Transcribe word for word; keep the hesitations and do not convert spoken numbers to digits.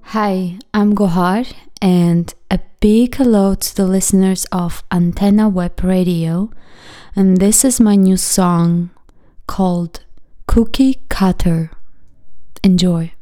Hi, I'm Gohar, and a big hello to the listeners of Antenna Web Radio. And this is my new song called Cookie Cutter. Enjoy.